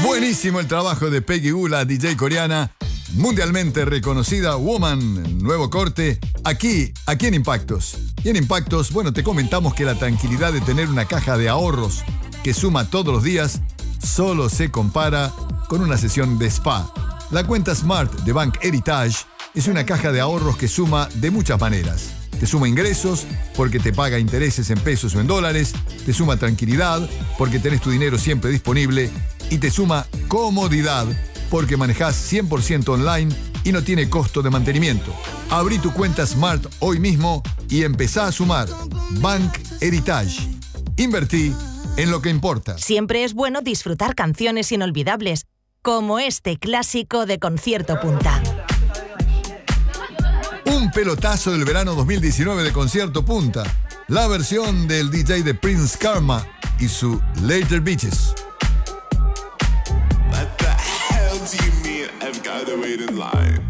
Buenísimo el trabajo de Peggy Gou, la DJ coreana, mundialmente reconocida, Woman, nuevo corte, aquí en Impactos. Y en Impactos, bueno, te comentamos que la tranquilidad de tener una caja de ahorros que suma todos los días solo se compara con una sesión de spa. La cuenta Smart de Bank Heritage es una caja de ahorros que suma de muchas maneras. Te suma ingresos porque te paga intereses en pesos o en dólares, te suma tranquilidad porque tenés tu dinero siempre disponible y te suma comodidad porque manejás 100% online y no tiene costo de mantenimiento. Abrí tu cuenta Smart hoy mismo y empezá a sumar. Bank Heritage. Invertí en lo que importa. Siempre es bueno disfrutar canciones inolvidables, como este clásico de Concierto Punta. Un pelotazo del verano 2019 de Concierto Punta. La versión del DJ de Prince Karma y su Later Bitches. What the hell do you mean I've got to wait in line?